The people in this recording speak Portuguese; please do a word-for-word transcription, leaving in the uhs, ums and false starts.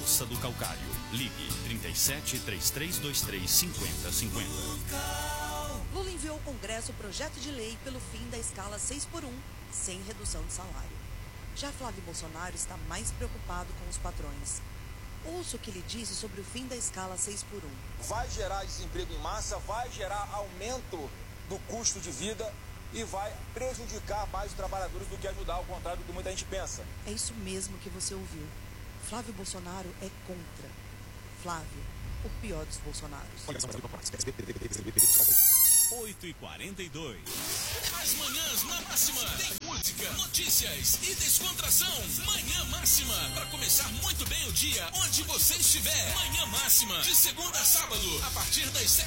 Força do Calcário. Ligue trinta e sete, três três dois três, cinquenta cinquenta. Lula enviou ao Congresso o projeto de lei pelo fim da escala seis por um, sem redução de salário. Já Flávio Bolsonaro está mais preocupado com os patrões. Ouça o que ele disse sobre o fim da escala seis por um. Vai gerar desemprego em massa, vai gerar aumento do custo de vida e vai prejudicar mais os trabalhadores do que ajudar, ao contrário do que muita gente pensa. É isso mesmo que você ouviu. Flávio Bolsonaro é contra. Flávio, o pior dos Bolsonaros. oito e quarenta e dois. As manhãs na Máxima tem música, notícias e descontração. Manhã Máxima, para começar muito bem o dia, onde você estiver. Manhã Máxima, de segunda a sábado, a partir das sete.